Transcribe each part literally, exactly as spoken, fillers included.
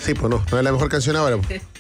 Sí, pues no, no es la mejor canción ahora.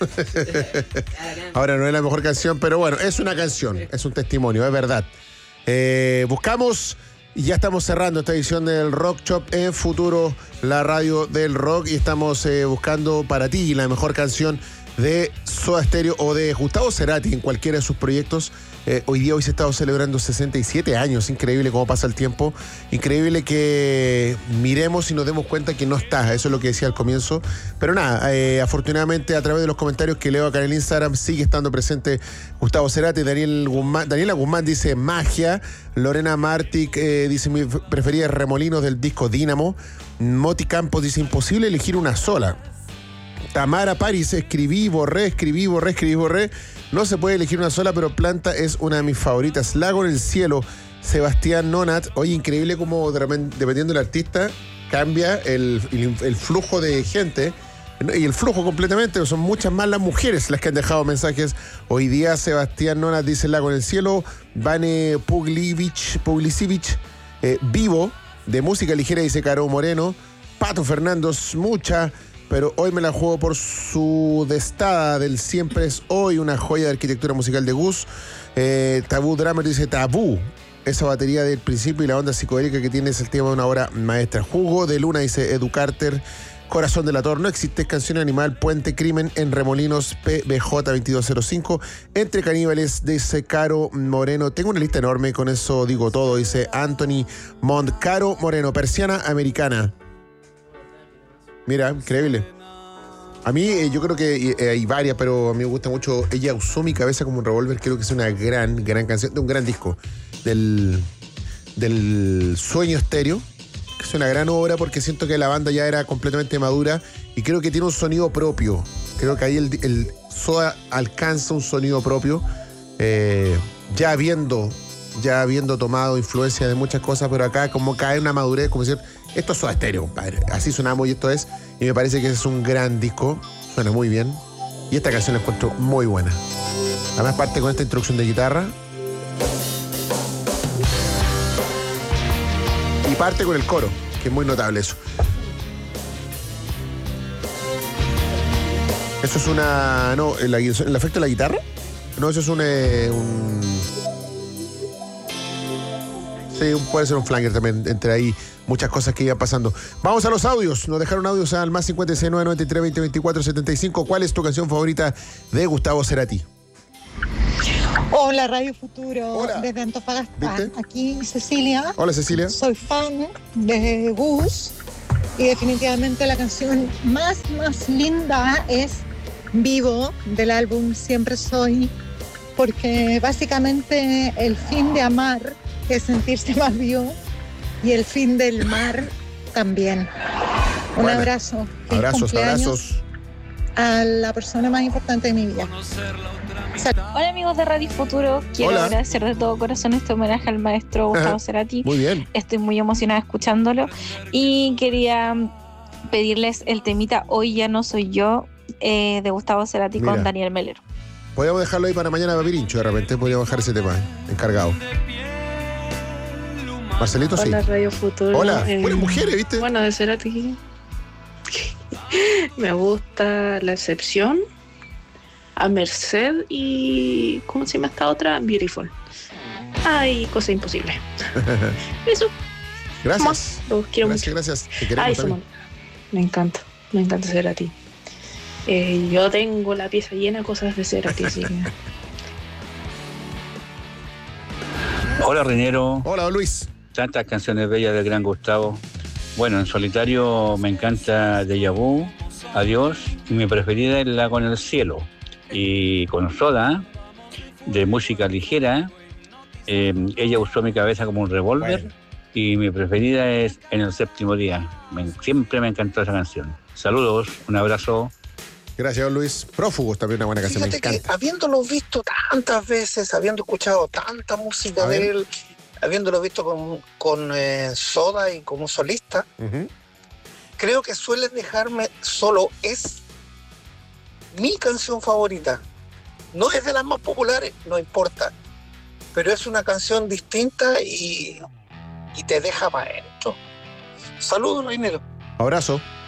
Ahora no es la mejor canción, pero bueno, es una canción, es un testimonio, es verdad. Eh, buscamos y ya estamos cerrando esta edición del Rock Shop en Futuro, la radio del rock, y estamos eh, buscando para ti la mejor canción de Soda Stereo o de Gustavo Cerati en cualquiera de sus proyectos. Eh, hoy día hoy se ha estado celebrando sesenta y siete años, increíble cómo pasa el tiempo, increíble que miremos y nos demos cuenta que no está, eso es lo que decía al comienzo, pero nada, eh, afortunadamente a través de los comentarios que leo acá en el Instagram sigue estando presente Gustavo Cerati. Daniel Guzmán, Daniela Guzmán dice magia, Lorena Martic eh, dice mi preferida es Remolinos del disco Dínamo, Moti Campos dice imposible elegir una sola. Tamara Paris, escribí, borré, escribí, borré, escribí, borré. No se puede elegir una sola, pero Planta es una de mis favoritas. Lago en el cielo, Sebastián Nonat. Oye, increíble cómo de repente, dependiendo del artista, cambia el, el, el flujo de gente. Y el flujo completamente, son muchas más las mujeres las que han dejado mensajes. Hoy día Sebastián Nonat dice Lago en el cielo. Vane Puglivich, Puglicivich, eh, Vivo, de música ligera, dice Caro Moreno. Pato Fernández, mucha... pero hoy me la juego por su destada del Siempre es Hoy, una joya de arquitectura musical de Gus. Eh, Tabú Drummer dice Tabú, esa batería del principio y la onda psicodélica que tiene es el tema de una obra maestra. Jugo de Luna dice Edu Carter. Corazón del Ator, no existe canción animal. Puente Crimen en Remolinos, P B J veintidós cero cinco. Entre Caníbales dice Caro Moreno. Tengo una lista enorme, con eso digo todo, dice Anthony Mont. Caro Moreno, Persiana Americana. Mira, increíble. A mí, eh, yo creo que eh, hay varias, pero a mí me gusta mucho. Ella usó mi cabeza como un revólver. Creo que es una gran, gran canción, de un gran disco. Del, del Sueño Estéreo. Que es una gran obra porque siento que la banda ya era completamente madura y creo que tiene un sonido propio. Creo que ahí el, el Soda alcanza un sonido propio. Eh, ya habiendo, ya habiendo tomado influencia de muchas cosas, pero acá como cae una madurez, como decir... Esto es Soda Stereo, compadre. Así sonamos y esto es. Y me parece que es un gran disco. Suena muy bien. Y esta canción la encuentro muy buena. Además parte con esta introducción de guitarra. Y parte con el coro, que es muy notable eso. Eso es una... No, el, el efecto de la guitarra. No, eso es un... Eh, un sí, puede ser un flanger también, entre ahí muchas cosas que iban pasando. Vamos a los audios. Nos dejaron audios al más cincuenta y seis, nueve noventa y tres, veinte, veinticuatro, setenta y cinco. ¿Cuál es tu canción favorita de Gustavo Cerati? Hola, Radio Futuro. Hola. Desde Antofagasta. ¿Viste? Aquí Cecilia. Hola, Cecilia. Soy fan de Gus y definitivamente la canción más, más linda es Vivo, del álbum Siempre Soy, porque básicamente el fin de amar es sentirse más vivo y el fin del mar también. Un Bueno, abrazo. Feliz abrazos, cumpleaños abrazos. a la persona más importante de mi vida. Hola amigos de Radio Futuro, quiero Hola. agradecer de todo corazón este homenaje al maestro Gustavo Cerati. Muy bien. Estoy muy emocionada escuchándolo y quería pedirles el temita Hoy ya no soy yo, eh, de Gustavo Cerati. Mira. Con Daniel Melero. Podríamos dejarlo ahí para mañana, Papirincho. De repente podríamos dejar ese tema, eh, encargado. Marcelito, sí. Hola, Radio Futuro. Hola. Eh, Buenas mujeres, ¿viste? Bueno, de Cerati me gusta La Excepción, A Merced y... ¿cómo se llama esta otra? Beautiful. Ay, Cosa Imposible. Eso. Gracias. Más, los quiero Gracias, mucho. gracias. Te queremos Ay, también. Simón. Me encanta. Me encanta Cerati. Eh, yo tengo la pieza llena de cosas de Cerati, así que... Hola, Reñero. Hola, Luis. Tantas canciones bellas del gran Gustavo. Bueno, en solitario me encanta Deja Vu, Adiós, y mi preferida es La con el cielo. Y con Soda, de música ligera, eh, ella usó mi cabeza como un revólver. Bueno. Y mi preferida es En el séptimo día. Me- siempre me encantó esa canción. Saludos, un abrazo. Gracias, Luis. Prófugos también una buena canción, me Fíjate que encanta. habiéndolo visto tantas veces, habiendo escuchado tanta música A ver. de él, habiéndolo visto con, con eh, Soda y como solista, Ujú. creo que suelen dejarme solo. Es mi canción favorita. No es de las más populares, no importa, pero es una canción distinta y, y te deja para adentro. Saludos, Reinero. Abrazo.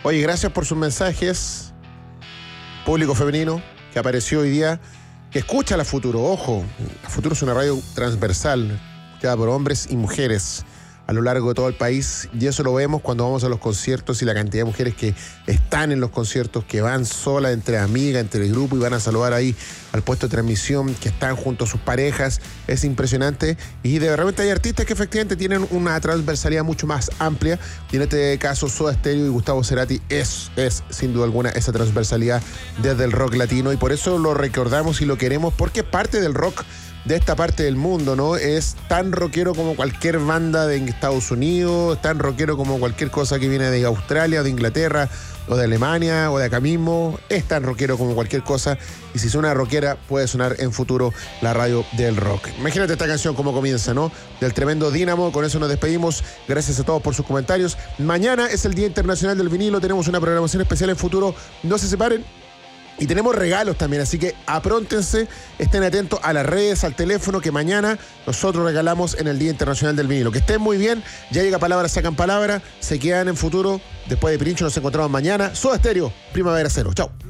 Oye, gracias por sus mensajes. Público femenino que apareció hoy día, que escucha la Futuro. Ojo, la Futuro es una radio transversal, escuchada por hombres y mujeres a lo largo de todo el país, y eso lo vemos cuando vamos a los conciertos y la cantidad de mujeres que están en los conciertos, que van solas, entre amigas, entre el grupo, y van a saludar ahí al puesto de transmisión, que están junto a sus parejas. Es impresionante, y de repente hay artistas que efectivamente tienen una transversalidad mucho más amplia, y en este caso Soda Stereo y Gustavo Cerati es, es sin duda alguna esa transversalidad desde el rock latino, y por eso lo recordamos y lo queremos, porque es parte del rock de esta parte del mundo, ¿no? Es tan rockero como cualquier banda de Estados Unidos, tan rockero como cualquier cosa que viene de Australia, o de Inglaterra, o de Alemania, o de acá mismo. Es tan rockero como cualquier cosa, y si suena rockera, puede sonar en Futuro la radio del rock. Imagínate esta canción cómo comienza, ¿no? Del tremendo Dínamo. Con eso nos despedimos. Gracias a todos por sus comentarios. Mañana es el Día Internacional del Vinilo. Tenemos una programación especial en Futuro. No se separen. Y tenemos regalos también, así que apróntense, estén atentos a las redes, al teléfono, que mañana nosotros regalamos en el Día Internacional del Vinilo. Que estén muy bien, ya llega Palabra Sacan Palabra, se quedan en Futuro. Después de Pirincho nos encontramos mañana. Soda Stereo, Primavera Cero. Chao.